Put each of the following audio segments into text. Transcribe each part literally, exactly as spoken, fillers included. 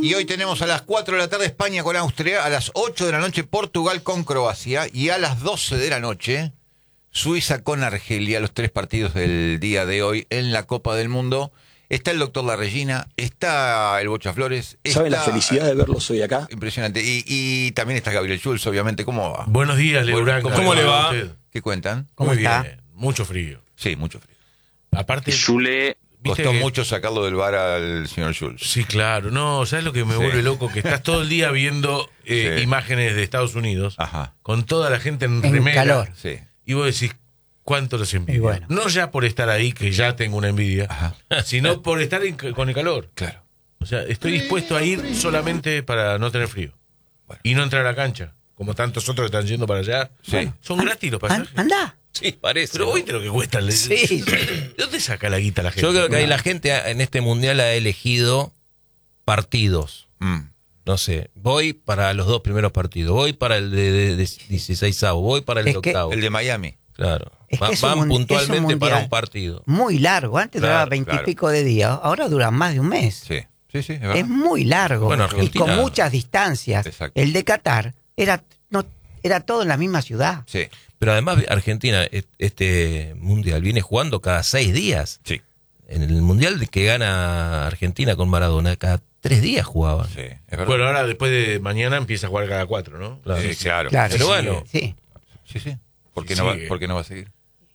Y hoy tenemos a las cuatro de la tarde España con Austria, a las ocho de la noche Portugal con Croacia y a las doce de la noche Suiza con Argelia, los tres partidos del día de hoy en la Copa del Mundo. Está el doctor La Regina, está el Bocha Flores. ¿Saben está... la felicidad de verlos hoy acá? Impresionante. Y, y también está Gabriel Schulz, obviamente. ¿Cómo va? Buenos días, Leurán. ¿Cómo, ¿Cómo le va? ¿Qué cuentan? ¿Cómo ¿Cómo está? bien. Mucho frío. Sí, mucho frío. Aparte, Zule, Costó que... mucho sacarlo del bar al señor Schulz. Sí, claro. No, ¿sabes lo que me Sí. vuelve loco? Que estás todo el día viendo eh, Sí. imágenes de Estados Unidos Ajá. con toda la gente en, En remera. calor. Sí. Y vos decís, ¿cuánto los envidio? Y bueno. No ya por estar ahí, que ya tengo una envidia, Ajá. sino por estar en- con el calor. Claro. O sea, estoy dispuesto a ir solamente para no tener frío. Bueno. Y no entrar a la cancha, como tantos otros que están yendo para allá. Sí. Bueno, son gratis los An- pasajes. Anda. Sí, parece. Pero oíste lo que cuesta. el- Sí. ¿De dónde saca la guita la gente? Yo creo que ahí la gente ha- en este mundial ha elegido partidos. Mm. No sé, voy para los dos primeros partidos, voy para el de, de, de dieciseisavo, voy para el Es de que- octavo. El de Miami. Claro. Es que Va- es un van mun- es un puntualmente para mundial un partido. Muy largo. Antes Claro, duraba veintipico de días. Ahora dura más de un mes. Sí. Sí, sí, es verdad. Es muy largo. Bueno, y Argentina- con muchas distancias. Exacto. El de Qatar era, no, era todo en la misma ciudad. Sí. Pero además Argentina, et- este mundial, viene jugando cada seis días. Sí. En el mundial de que gana Argentina con Maradona, cada tres días jugaban. Sí. Es verdad. Bueno, ahora después de mañana empieza a jugar cada cuatro, ¿no? Claro. Sí, claro. Claro. Pero sí, bueno. Sí. Sí, sí. ¿Por qué, Sí, no va, sigue. ¿Por qué no va a seguir?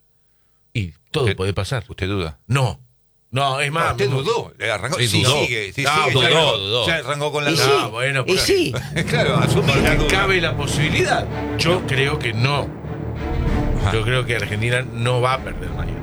Y todo Usted- puede pasar. ¿Usted duda? No. No, es más. Ah, usted no- dudó. Le arrancó. Sí, Sí, dudó. sigue. Sí, No, sigue. dudó, Ya arrancó- dudó. Ya arrancó con la Y duda. sí. Ah, bueno, Y por sí. Claro, asumí la Porque duda. cabe la posibilidad. Yo creo que no. Ajá. Yo creo que Argentina no va a perder mañana.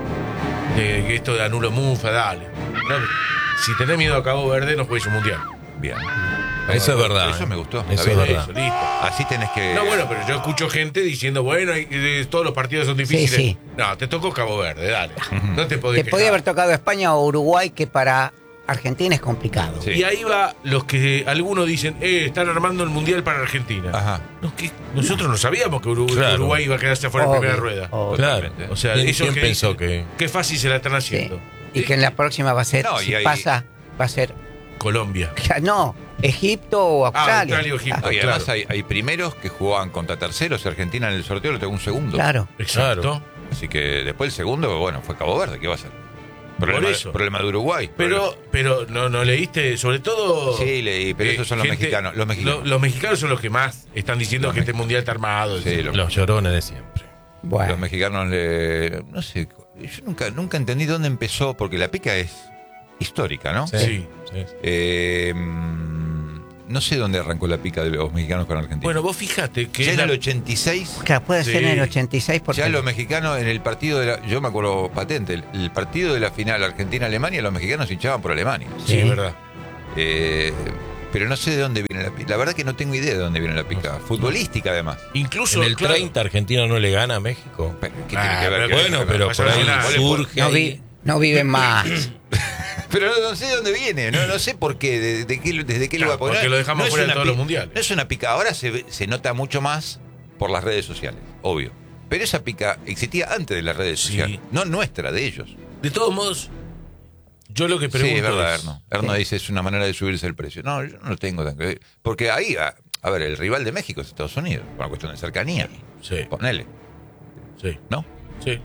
De que esto de anulo mufa, dale. Dale. Si tenés miedo a Cabo Verde, no juegues un mundial. Bien. Eso es verdad. Eso me gustó. Eso Está es bien. verdad. Eso, listo. Así tenés que... No, bueno, pero yo escucho gente diciendo, bueno, hay- eh, todos los partidos son difíciles. Sí, sí. No, te tocó Cabo Verde, dale. No te podés Te podía quejar. haber tocado España o Uruguay, que para Argentina es complicado. Sí. Y ahí va los que algunos dicen, eh, están armando el mundial para Argentina. Ajá. No, que nosotros no sabíamos que Uruguay, Claro. Uruguay iba a quedarse afuera en Obvio, primera rueda. obvio. Claro. Totalmente. O sea, ¿Quién, eso quién que pensó dicen, que...? qué fácil se la están Sí. haciendo. Y que en la próxima va a ser, No, y si ahí- pasa, va a ser, Colombia. no, Egipto o Ah, Australia. Australia o Egipto. No, y además claro. hay, hay primeros que jugaban contra terceros. Argentina en el sorteo le tocó un segundo. Claro. Exacto. Claro. Así que después el segundo, bueno, fue Cabo Verde. ¿Qué va a ser? Problema, eso. problema de Uruguay. Pero, pero no, no leíste, sobre todo. Sí, leí, pero eh, esos son los gente- mexicanos. Los mexicanos. lo- los mexicanos son los que más están diciendo Los que este mex- mundial está armado. Sí, los, Los llorones de siempre. Bueno. los mexicanos le... No sé, yo nunca, nunca entendí dónde empezó, porque la pica es histórica, ¿no? Sí. Sí, sí. Eh, mm, no sé dónde arrancó la pica de los mexicanos con Argentina. Bueno, vos fijate que ya en la- el ochenta y seis... Claro, puede Sí. ser en el ochenta y seis porque Ya los mexicanos en el partido de la... Yo me acuerdo patente, el, el partido de la final Argentina-Alemania, los mexicanos hinchaban por Alemania. Sí, Sí. es verdad. Eh, pero no sé de dónde viene la pica. La verdad que no tengo idea de dónde viene la pica. Futbolística, además. Incluso. En el claro, treinta Argentina no le gana a México. Pero, ¿qué Ah, tiene que ver? pero ¿Qué Bueno, tiene que ver? pero pasa por ahí nada. surge no, ahí. vi, no viven más. Pero no, no sé de dónde viene, no, no sé por qué, de, de qué, desde qué Claro, lo va a poner. porque lo dejamos No es fuera de una todos pi- los mundiales. No es una pica, ahora se, ve- se nota mucho más por las redes sociales, obvio. Pero esa pica existía antes de las redes Sí. sociales, no nuestra, de ellos. De todos modos, yo lo que pregunto. Sí, es verdad, es- Erno. Erno dice es una manera de subirse el precio. No, yo no lo tengo tan claro. Porque ahí, a, a ver, el rival de México es Estados Unidos, por una cuestión de cercanía. Sí, Ponele, sí, ¿no? sí.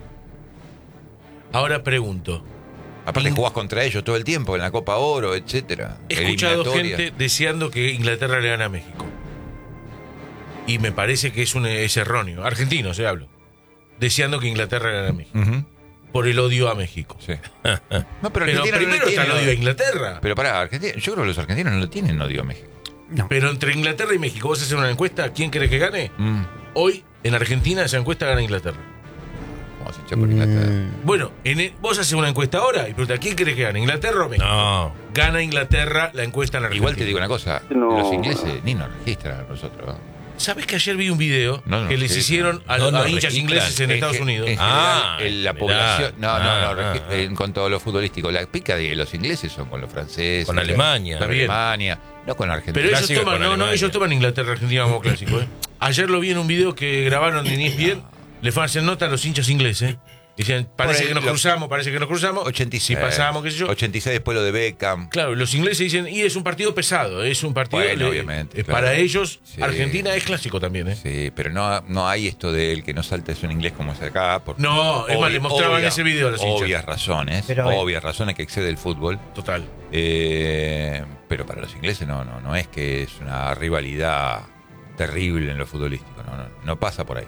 Ahora pregunto. Aparte In- jugás contra ellos todo el tiempo, en la Copa Oro, etcétera. He escuchado Eliminatoria. gente deseando que Inglaterra le gane a México. Y me parece que es, un, es erróneo. Argentino, se hablo. Deseando que Inglaterra le gane a México. Ujú, Por el odio a México. sí. No, pero Pero Argentina no le primero está el tiene odio a Inglaterra. Pero pará, Argentina, yo creo que los argentinos no lo tienen odio a México. No. Pero entre Inglaterra y México, vos haces una encuesta, ¿quién crees que gane? Mm. Hoy, en Argentina, esa encuesta gana Inglaterra. Vamos a hinchar por Inglaterra. Mm, Bueno, en el- vos haces una encuesta ahora y pregunta, ¿quién crees que gane? ¿Inglaterra o México? No. Gana Inglaterra la encuesta en Argentina. Igual te digo una cosa, No. los ingleses ni nos registran a nosotros. ¿Sabés que ayer vi un video No, no, que les sí, hicieron a, no, a no, hinchas registran. ingleses en En Estados ge- Unidos? En Ah, general, en la mirá. población. No, no, no. Ah, regi- ah. En cuanto a lo futbolístico, la pica de los ingleses son con los franceses. Con Alemania. Con Está bien. Alemania. No con Argentina. Pero ellos Clásico toman, con no, no, Alemania. ellos toman Inglaterra, Argentina como clásico. ¿eh? Ayer lo vi en un video que grabaron en E S P N, le fueron a hacer nota a los hinchas ingleses Dicen, parece Por el- que nos lo- cruzamos, parece que nos cruzamos. ochenta y seis. Si pasamos, qué sé yo. ochenta y seis después lo de Beckham. Claro, los ingleses dicen, y es un partido pesado, es un partido... Bueno, le- obviamente, eh, claro. Para ellos, Sí. Argentina es clásico también, ¿eh? Sí, pero no, no hay esto de el que no salta es un inglés como es acá. Por No, es más, le mostraban obvia- ese video a los hinchas. Obvias razones, Pero, eh, obvias razones que excede el fútbol. Total. Eh, pero para los ingleses no, no, no es que es una rivalidad terrible en lo futbolístico, no, no, no pasa por ahí.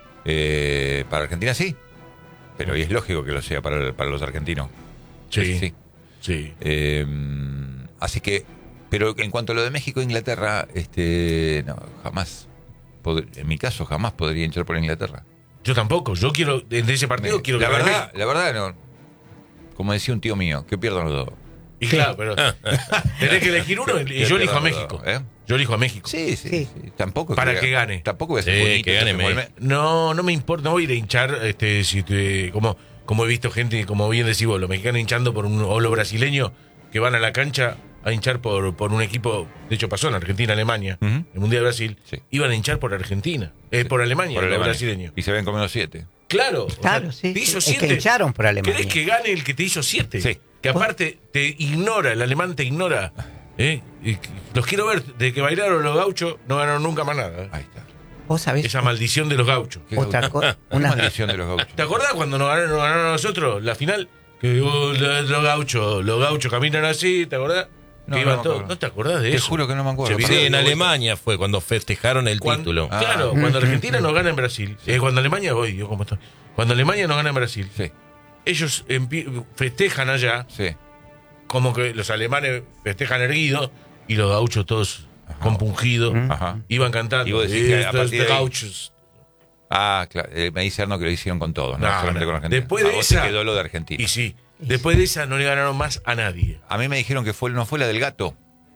Eh, para Argentina sí, pero y es lógico que lo sea para, para los argentinos. Sí. sí. Sí. Eh, así que, pero en cuanto a lo de México e Inglaterra, este, no, jamás, pod- en mi caso jamás podría hinchar por Inglaterra. Yo tampoco, yo quiero, en ese partido Me- quiero la que gane verdad, México. la verdad no. Como decía un tío mío, que pierdan los dos. Y claro, pero tenés que elegir uno y yo elijo a México. ¿Eh? Yo elijo a México. Sí, sí, Sí. sí. Tampoco es Para que gane. Tampoco voy a ser Sí, bonito, que gane entonces, México. volver- No, no me importa, no voy a ir a hinchar, este, si te- como, como he visto gente, como bien decís vos, los mexicanos hinchando por un o los brasileños que van a la cancha a hinchar por, por un equipo, de hecho pasó en Argentina, Alemania, Ujú. el Mundial de Brasil, Sí. iban a hinchar por Argentina, eh, por Alemania, por los Alemania. brasileños. Y se ven comiendo siete. Claro, o Claro, sea, sí, te sí. hizo Es que siete. hincharon por Alemania. ¿Querés que gane el que te hizo siete? Sí. Que aparte te ignora, el alemán te ignora. ¿eh? Y que- los quiero ver, de que bailaron los gauchos, no ganaron nunca más nada. ¿eh? Ahí está. Vos sabés Esa maldición de los gauchos. Qué otra gaucho. cosa. Una Una, maldición de los gauchos. ¿Te acordás cuando nos ganaron, nos ganaron a nosotros la final? Que oh, lo- los gauchos, los gauchos caminan así, ¿te acordás? No, que no iban me todos. acuerdo. ¿No te acordás de Te eso? juro que no me acuerdo. Ese Sí, video en de vuelta. Alemania fue cuando festejaron el Cuando- título. Ah. Claro, cuando Argentina nos gana en Brasil. eh, cuando Alemania, voy, yo cómo estoy. Cuando Alemania nos gana en Brasil, Sí, ellos empie- festejan allá, sí. como que los alemanes festejan erguidos y los gauchos todos compungidos. Ajá. Iban cantando. Y vos decís que a "Estos partir de ahí- gauchos". Ah, claro. Eh, me dice Arno que lo hicieron con todos, no, No, solamente no. con Argentina. Después de a vos esa- te quedó lo de Argentina. Y sí, después de esa no le ganaron más a nadie. A mí me dijeron que fue, no fue la del gato.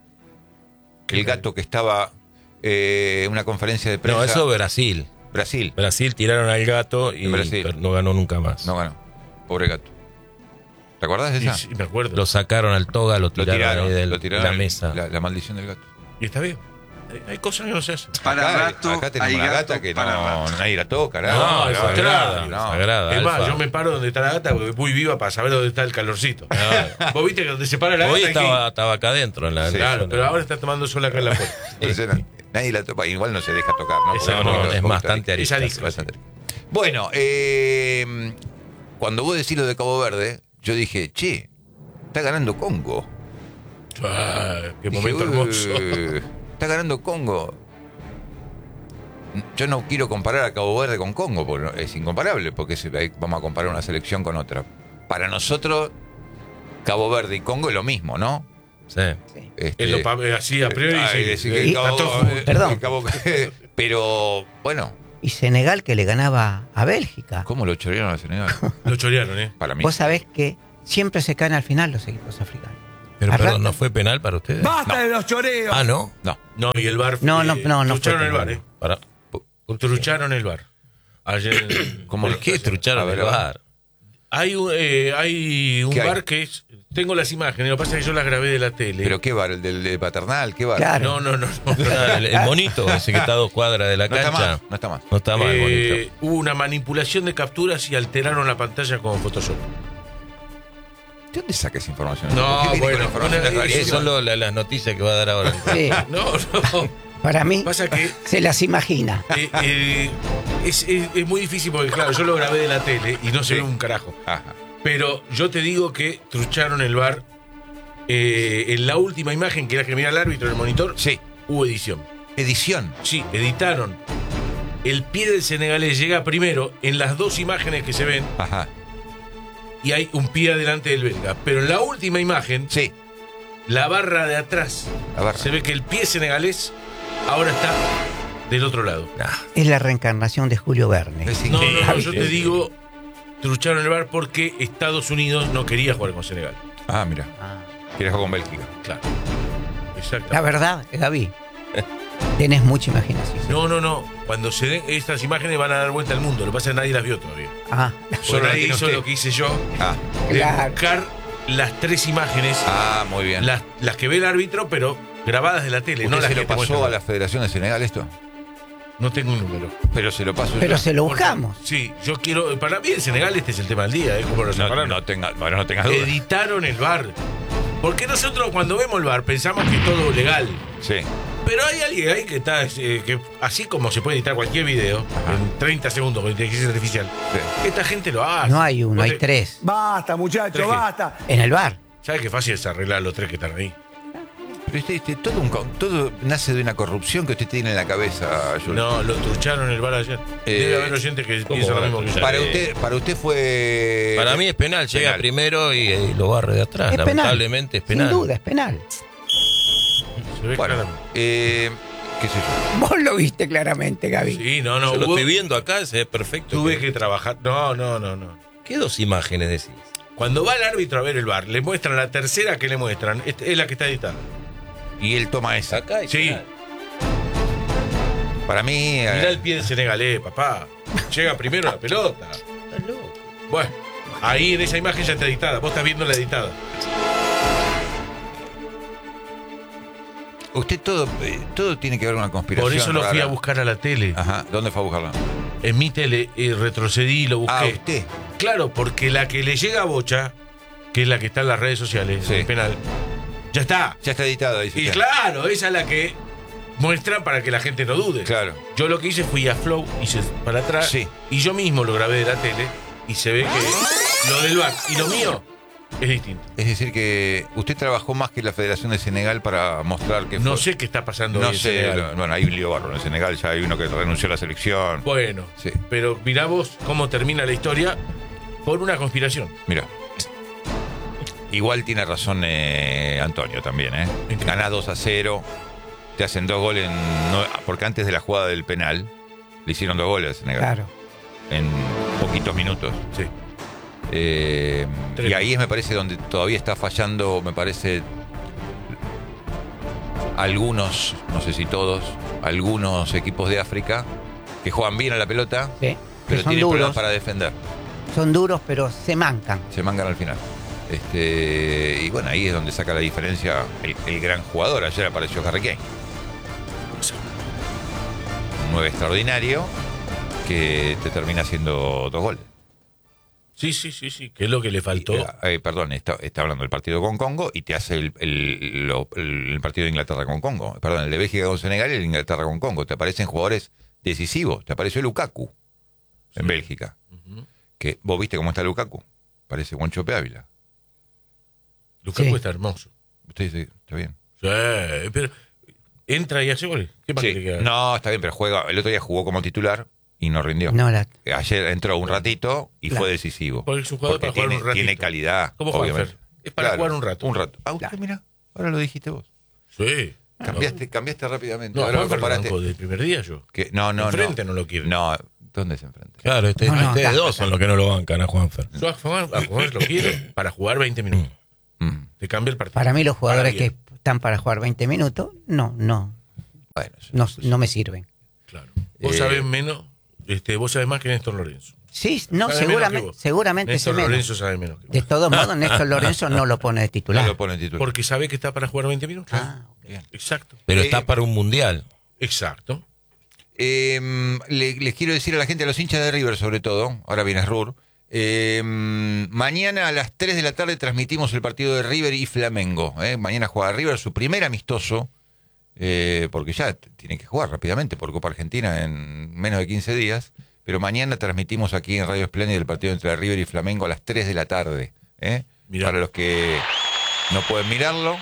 El gato que estaba eh, en una conferencia de prensa. No, eso Brasil. Brasil. Brasil tiraron al gato y En Brasil. pero no ganó nunca más. No ganó. Pobre gato. ¿Te acordás de Y esa? sí, me acuerdo. Lo sacaron al toga, lo Lo tiraron, tiraron, ahí del- lo tiraron de la el- mesa. La, la maldición del gato. Y está bien. Hay, hay cosas que no se hacen. Para acá, rato, acá tenemos hay una gato gata que para no, rato. nadie la toca. No, No, es no, sagrada, no. sagrada. Es más, Alfa. yo me paro donde está la gata porque muy viva para saber dónde está el calorcito. Vos viste que donde se para la Hoy gata hay que ir. estaba, estaba acá adentro en la Sí, Claro, zona. pero ahora está tomando sol acá en la puerta. Impresionante. Nadie la toca. Igual no se deja tocar, ¿no? Esa Porque no, porque- es porque- bastante Esa arista. disco. Bastante. Bueno, eh, cuando vos decís lo de Cabo Verde, yo dije, che, está ganando Congo. Ah, qué Dije, momento "Uy, hermoso. está ganando Congo. Yo no quiero comparar a Cabo Verde con Congo, porque no- es incomparable, porque es- hay- vamos a comparar una selección con otra. Para nosotros, Cabo Verde y Congo es lo mismo, ¿no? Sí. Este, Es lo pa- así a priori. ay, sí. decir Eh, que está Cabo- todo junto. eh, Perdón. Cabo- pero, bueno, y Senegal que le ganaba a Bélgica. ¿cómo lo chorearon a Senegal? Lo chorearon, ¿eh? Para mí. Vos sabés que siempre se caen al final los equipos africanos. Pero Arranca- perdón, ¿no fue penal para ustedes? ¡Basta de los choreos! Ah, ¿no? No. No, y el bar. No, no, no, no Trucharon fue el bar, penal. ¿eh? Para. Trucharon el bar. Ayer. ¿Cómo ¿Por lo- qué trucharon A ver, el a ver. bar? Hay un, eh, hay un ¿Qué hay? bar que es. Tengo las imágenes, lo que pasa es que yo las grabé de la tele. ¿Pero qué bar? ¿El del de paternal? ¿Qué bar? Claro. No, no, no. no. Ah, el, el monito, ese que está a dos cuadras de la No está cancha. más, no está más. No está mal el Eh, monito. hubo una manipulación de capturas y alteraron la pantalla con Photoshop. ¿De dónde sacas información? No, ¿Por qué viene bueno, con información una- rarísima? Esas son lo- la- las noticias que va a dar ahora. Sí, No, no. para mí Pasa que se las imagina. eh, eh, es, es- es muy difícil porque, claro, yo lo grabé de la tele y no se Sí. ve un carajo. Ajá. Pero yo te digo que trucharon el bar. Eh, en la última imagen, que era que mira el árbitro en el monitor, Sí. hubo edición. Edición. Sí, editaron. El pie del senegalés llega primero en las dos imágenes que se ven Ajá. y hay un pie adelante del belga. Pero en la última imagen, Sí. la barra de atrás, La barra. se ve que el pie senegalés ahora está del otro lado. Es la reencarnación de Julio Verne. Es No, no, increíble. no, yo te digo, trucharon el bar porque Estados Unidos no quería jugar con Senegal. Ah, mira. Ah, Quieres jugar con Bélgica. Claro. Exacto. la verdad, Gaby, tenés mucha imaginación. No, no, no. Cuando se den estas imágenes van a dar vuelta al mundo. Lo que pasa es que nadie las vio todavía. Ah, Solo la nadie tiene hizo usted. lo que hice yo. Ah. De Claro. buscar las tres imágenes, Ah, muy bien. las, las que ve el árbitro, pero grabadas de la tele, ¿Usted no las se que lo te pasó muestran. a la Federación de Senegal esto? No tengo un número. Pero se lo paso Pero yo. se lo buscamos. Sí, yo quiero. Para mí en Senegal este es el tema del día, ¿eh? Como lo No, separaron. no, tenga, bueno, no tengas duda. Editaron el V A R. Porque nosotros cuando vemos el V A R pensamos que es todo legal. Sí. Pero hay alguien ahí que está, eh, que así como se puede editar cualquier video, Ajá. en treinta segundos con inteligencia artificial, Sí. esta gente lo hace. No hay uno, Vos hay te- tres. Basta, muchachos, Tres. basta. En el bar. ¿Sabes qué fácil es arreglar los tres que están ahí? Pero este, este, todo, un, co- todo nace de una corrupción que usted tiene en la cabeza, Julio. No, lo trucharon el V A R ayer. Eh, Debe haber oyentes que ¿cómo piensan lo van a mismo que yo. truchar? Para usted, para usted fue... Para mí es penal, llega Penal. primero y, y lo barre de atrás. Es penal. Lamentablemente es penal. Sin duda, es penal. Se ve Bueno, claramente. eh, qué sé yo. Vos lo viste claramente, Gaby. Sí, no, no. Yo lo hubo- estoy viendo acá, se ve perfecto. tuve que trabajar. No, no, no, no. ¿Qué dos imágenes decís? Cuando va el árbitro a ver el V A R, le muestran la tercera que le muestran. Este- Es la que está editada. Y él toma esa. Acá y Sí. penal. Para mí... eh, Mirá el pie de Senegalés, papá. Llega primero la pelota. Estás loco. Bueno, ahí en esa imagen ya está editada. Vos estás viendo la editada. usted todo, eh, todo tiene que ver con una conspiración. Por eso lo fui rara. a buscar a la tele. Ajá, ¿dónde fue a buscarla? En mi tele y retrocedí y lo busqué. Ah, usted. Claro, porque la que le llega a Bocha, que es la que está en las redes sociales, Sí. el penal, ya está. Ya está editada, dice Y usted. claro, esa es la que muestran para que la gente no dude. Claro. Yo lo que hice fui a Flow, hice para atrás, Sí. y yo mismo lo grabé de la tele, y se ve que lo del V A R y lo mío es distinto. Es decir, que usted trabajó más que la Federación de Senegal para mostrar que No fue- sé qué está pasando No hoy en sé, Senegal. lo- bueno, hay un lío barro en Senegal, ya hay uno que renunció a la selección. Bueno, Sí. pero mirá vos cómo termina la historia por una conspiración. Mira. Igual tiene razón eh, Antonio también, ¿eh? ¿En qué? Ganás dos a cero, te hacen dos goles, en no- porque antes de la jugada del penal le hicieron dos goles a Senegal Claro. en poquitos minutos. Sí. Eh, Tres. y ahí es, me parece, donde todavía está fallando, me parece, algunos, no sé si todos, algunos equipos de África que juegan bien a la pelota, Sí. Que pero son tienen problemas duros. para defender. Son duros, pero se mancan. Se mangan al final. Este, y bueno, ahí es donde saca la diferencia el, el gran jugador. Ayer apareció Harry Kane. Un nueve extraordinario que te termina haciendo dos goles. Sí, sí, sí, sí, que es lo que le faltó. Eh, eh, perdón, está, está hablando del partido con Congo y te hace el, el- lo- el partido de Inglaterra con Congo. Perdón, el de Bélgica con Senegal y el de Inglaterra con Congo. Te aparecen jugadores decisivos. Te apareció Lukaku en Bélgica. Ujú. Que, ¿vos viste cómo está Lukaku? Parece Juanchope Ávila. Lukaku Sí. está hermoso. Usted dice, está bien. Sí, pero entra y hace goles. ¿Qué más Sí. quiere que haga? No, está bien, pero juega. El otro día jugó como titular y no rindió. No, la, Ayer entró un ratito y Claro. fue decisivo. Porque es un jugador Porque para jugar tiene, un ratito. tiene calidad. ¿Cómo obviamente. Juanfer? Es para jugar un rato. Un rato. Ah, usted, Claro. mira, ahora lo dijiste vos. Sí. Cambiaste, cambiaste rápidamente. No, ahora Juanfer lo comparaste. banco del primer día yo. Que, no, no, Enfrente no. no lo quiere. No, ¿dónde se enfrenta? Claro, este- No, no, ustedes acá, dos acá. son los que no lo bancan a Juanfer. Yo a jugar, a jugar lo quiere para jugar veinte minutos. Mm, Te cambia el partido. para mí los jugadores Para que bien. están para jugar veinte minutos, no, no, Bueno, sí. no, no me sirven. Claro. Vos Eh, sabés menos, este, vos sabés más que Néstor Lorenzo. Sí, no, Sabe menos que seguramente, vos. seguramente sé Néstor menos. Lorenzo sabe menos que vos. De todos modos, Néstor Lorenzo no lo pone de No titular. lo pone en titular. Porque sabe que está para jugar veinte minutos. Ah, ok. Bien. Exacto. Pero Eh, está para un mundial. Exacto. Eh, le- les quiero decir a la gente, a los hinchas de River sobre todo, ahora viene Rur, eh, mañana a las tres de la tarde transmitimos el partido de River y Flamengo. eh. Mañana juega River su primer amistoso, eh, porque ya t- tiene que jugar rápidamente por Copa Argentina en menos de quince días, pero mañana transmitimos aquí en Radio Espléndida el partido entre River y Flamengo a las tres de la tarde. eh. Mirá. Para los que no pueden mirarlo,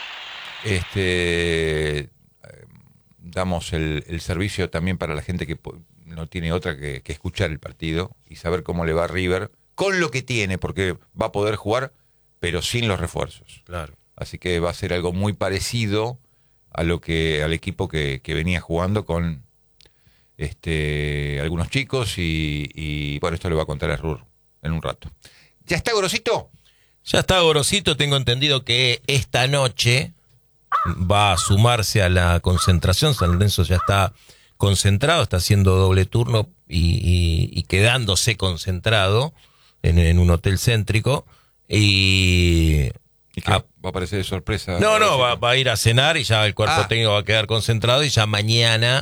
este... damos el, el servicio también para la gente que po- no tiene otra que, que escuchar el partido y saber cómo le va a River con lo que tiene, porque va a poder jugar, pero sin los refuerzos. Claro. Así que va a ser algo muy parecido a lo que al equipo que, que venía jugando con este algunos chicos y, y bueno, esto le va a contar a Rur en un rato. ¿Ya está, Gorosito? Ya está Gorosito, tengo entendido que esta noche va a sumarse a la concentración. San Lorenzo ya está concentrado, está haciendo doble turno y, y- y quedándose concentrado en, en un hotel céntrico. Y ¿Y qué, Ah. va a aparecer de sorpresa? no, no, Gorosito? va, va a ir a cenar y ya el cuerpo Ah. técnico va a quedar concentrado y ya mañana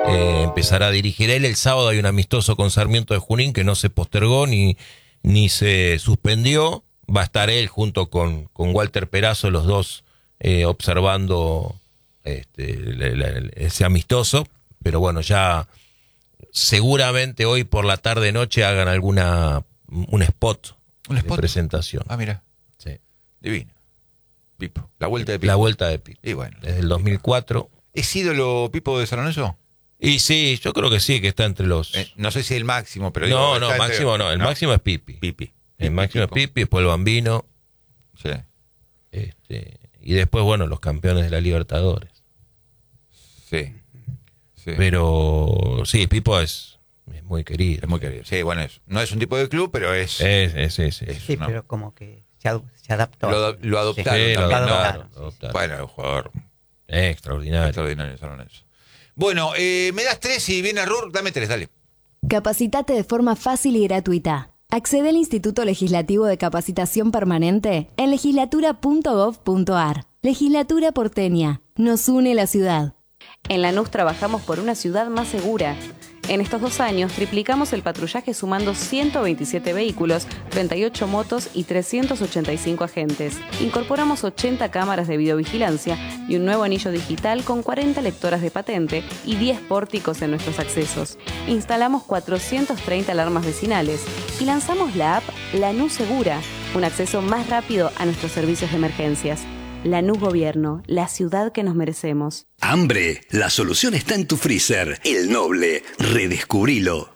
eh, empezará a dirigir él. El sábado hay un amistoso con Sarmiento de Junín que no se postergó ni, ni se suspendió. Va a estar él junto con, con Walter Perazo, los dos eh, observando este, la, la, ese amistoso. Pero bueno, ya seguramente hoy por la tarde-noche hagan alguna un spot, ¿Un spot? de presentación. Ah, mira, Sí. divino. Pipo, la vuelta de Pipo. La vuelta de Pipo. Y bueno. Desde el dos mil cuatro. ¿Es ídolo Pipo de San Lorenzo? Y sí, yo creo que sí, que está entre los... Eh, no sé si el máximo, pero... no, digo, no, está entre- máximo no. El máximo es Pipi. Pipi. El máximo Pipo. es Pipi, después el Bambino. Sí. Este, y después, bueno, los campeones de la Libertadores. Sí. Sí. Pero sí, Pipo es, es muy querido. Es muy querido. Sí, bueno, es, no es un tipo de club, pero es... Es, es, es, es. es Sí, una- pero como que se, ad- se adaptó. Lo, lo adoptaron Sí, lo también, ¿no? adoptaron, lo adoptaron. Bueno, un jugador Extraordinario. extraordinario, San Lorenzo. Bueno, eh, me das tres y viene Rur, dame tres, dale. Capacitate de forma fácil y gratuita. Accede al Instituto Legislativo de Capacitación Permanente en legislatura punto gov punto ar. Legislatura porteña. Nos une la ciudad. En Lanús trabajamos por una ciudad más segura. En estos dos años triplicamos el patrullaje sumando ciento veintisiete vehículos, treinta y ocho motos y trescientos ochenta y cinco agentes. Incorporamos ochenta cámaras de videovigilancia y un nuevo anillo digital con cuarenta lectoras de patente y diez pórticos en nuestros accesos. Instalamos cuatrocientas treinta alarmas vecinales y lanzamos la app Lanús Segura, un acceso más rápido a nuestros servicios de emergencias. Lanús Gobierno, la ciudad que nos merecemos. Hambre, la solución está en tu freezer. El Noble, redescubrilo.